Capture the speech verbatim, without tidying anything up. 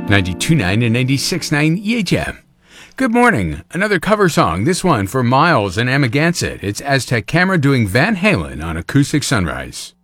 ninety-two point nine and ninety-six point nine E H M. Good morning. Another cover song, this one for Miles and Amagansett. It's Aztec Camera doing Van Halen on Acoustic Sunrise.